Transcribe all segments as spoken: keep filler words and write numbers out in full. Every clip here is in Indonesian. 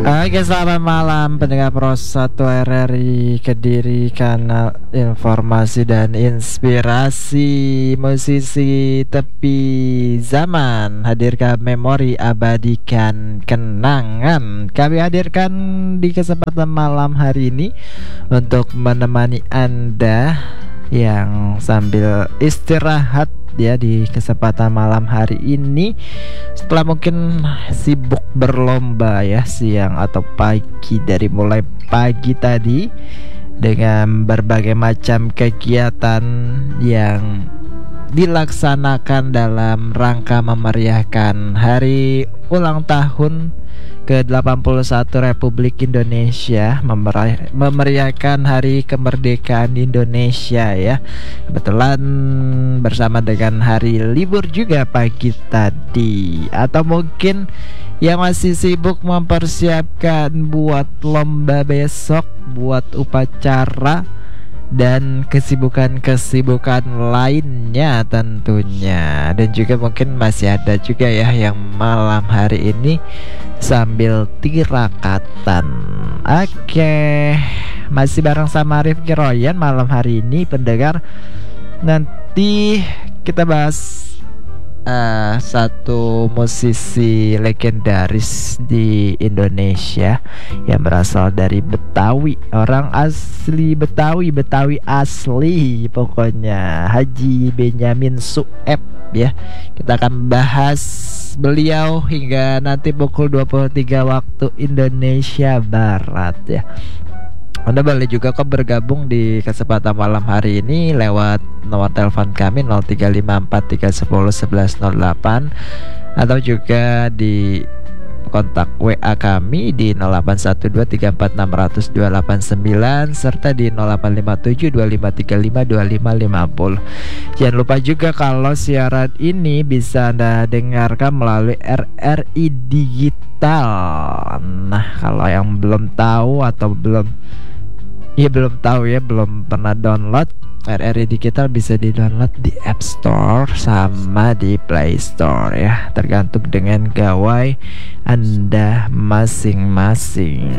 Oke, selamat malam pendengar Pro satu R R I Kediri, kanal informasi dan inspirasi musisi tepi zaman. Hadirkan memori, abadikan kenangan. Kami hadirkan di kesempatan malam hari ini untuk menemani Anda yang sambil istirahat ya di kesempatan malam hari ini, setelah mungkin sibuk berlomba ya siang atau pagi, dari mulai pagi tadi dengan berbagai macam kegiatan yang dilaksanakan dalam rangka memeriahkan hari ulang tahun ke delapan puluh satu Republik Indonesia, memeri- memeriahkan hari kemerdekaan Indonesia ya. Kebetulan bersama dengan hari libur juga pagi tadi. Atau mungkin yang masih sibuk mempersiapkan buat lomba besok, buat upacara dan kesibukan-kesibukan lainnya tentunya. Dan juga mungkin masih ada juga ya yang malam hari ini sambil tirakatan. Oke, masih bareng sama Rifki Royan malam hari ini pendengar. Nanti kita bahas Uh, satu musisi legendaris di Indonesia yang berasal dari Betawi, orang asli Betawi, Betawi asli pokoknya, Haji Benyamin Sueb ya. Kita akan bahas beliau hingga nanti pukul dua puluh tiga waktu Indonesia Barat ya. Anda boleh juga kok bergabung di kesempatan malam hari ini lewat nomor telepon kami nol tiga lima empat tiga satu nol satu satu nol delapan, atau juga di kontak W A kami di nol delapan satu dua tiga empat enam nol nol dua delapan sembilan serta di nol delapan lima tujuh dua lima tiga lima dua lima lima nol. Jangan lupa juga kalau siaran ini bisa Anda dengarkan melalui R R I Digital. Nah, kalau yang belum tahu atau belum Ya belum tahu ya, belum pernah download, R R I Digital bisa di-download di App Store sama di Play Store ya, tergantung dengan gawai Anda masing-masing.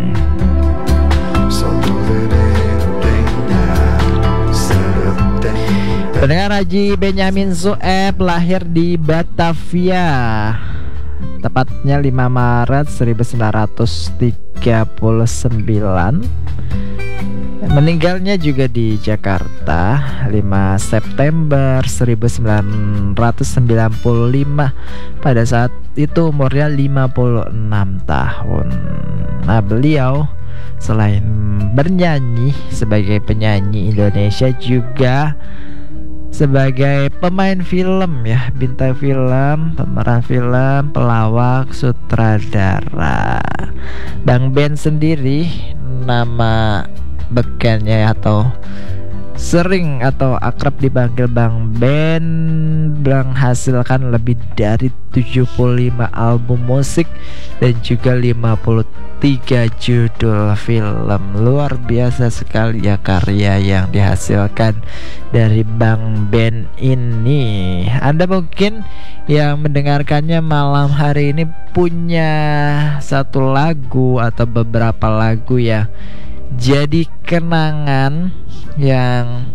Pendengar, Haji Benyamin Sueb lahir di Batavia, tepatnya lima Maret seribu sembilan ratus tiga puluh sembilan. Meninggalnya juga di Jakarta lima September seribu sembilan ratus sembilan puluh lima. Pada saat itu umurnya lima puluh enam tahun. Nah, beliau selain bernyanyi sebagai penyanyi Indonesia juga sebagai pemain film ya, bintang film, pemeran film, pelawak, sutradara. Bang Ben sendiri nama bekennya atau sering atau akrab dipanggil Bang Ben, menghasilkan lebih dari tujuh puluh lima album musik dan juga lima puluh tiga judul film. Luar biasa sekali ya karya yang dihasilkan dari Bang Ben ini. Anda mungkin yang mendengarkannya malam hari ini punya satu lagu atau beberapa lagu yang jadi kenangan, yang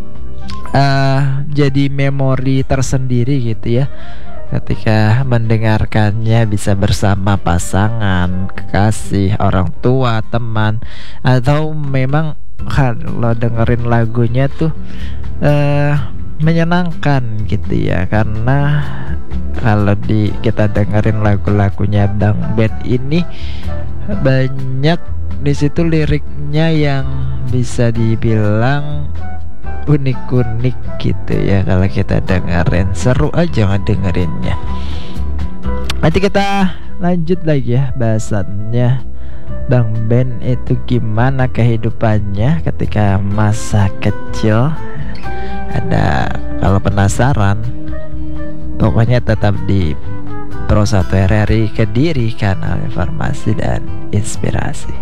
uh, jadi memori tersendiri gitu ya, ketika mendengarkannya bisa bersama pasangan, kekasih, orang tua, teman, atau memang kalau dengerin lagunya tuh uh, menyenangkan gitu ya. Karena kalau di kita dengerin lagu-lagunya Bang Ben ini banyak di situ liriknya yang bisa dibilang unik-unik gitu ya. Kalau kita dengerin seru aja ngedengerinnya. Nanti kita lanjut lagi ya bahasannya Bang Ben itu gimana kehidupannya ketika masa kecil. Ada, kalau penasaran pokoknya tetap di Pro satu R R I Kediri, kanal informasi dan inspirasi.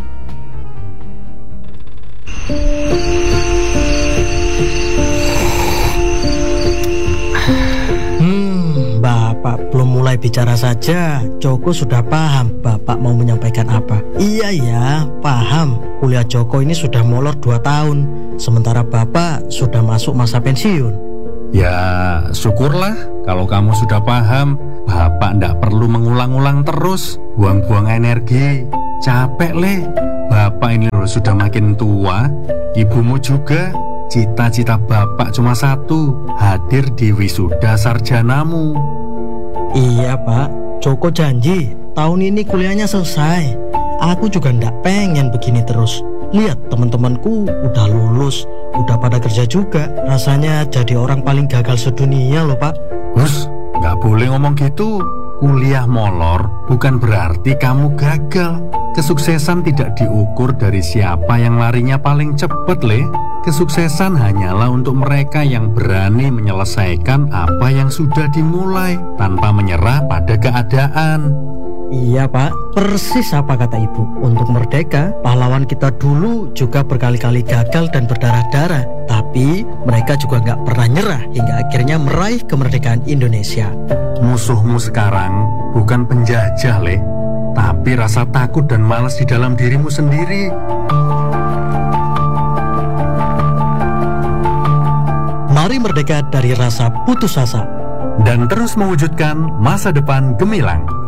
Hmm, Bapak belum mulai Mulai bicara saja, Joko sudah paham Bapak mau menyampaikan apa. Iya ya, paham. Kuliah Joko ini sudah molor dua tahun, sementara Bapak sudah masuk masa pensiun. Ya, syukurlah kalau kamu sudah paham. Bapak ndak perlu mengulang-ulang terus, buang-buang energi. Capek, Le. Bapak ini loh sudah makin tua. Ibumu juga. Cita-cita Bapak cuma satu, hadir di wisuda sarjanamu. Iya Pak, Joko janji tahun ini kuliahnya selesai. Aku juga ndak pengen begini terus. Lihat teman-temanku udah lulus, udah pada kerja juga. Rasanya jadi orang paling gagal sedunia loh Pak. Hus, nggak boleh ngomong gitu. Kuliah molor bukan berarti kamu gagal. Kesuksesan tidak diukur dari siapa yang larinya paling cepet, Le. Kesuksesan hanyalah untuk mereka yang berani menyelesaikan apa yang sudah dimulai tanpa menyerah pada keadaan. Iya Pak, persis apa kata Ibu. Untuk merdeka, pahlawan kita dulu juga berkali-kali gagal dan berdarah-darah. Tapi mereka juga nggak pernah nyerah hingga akhirnya meraih kemerdekaan Indonesia. Musuhmu sekarang bukan penjajah, Le, tapi rasa takut dan malas di dalam dirimu sendiri. Mari merdeka dari rasa putus asa dan terus mewujudkan masa depan gemilang.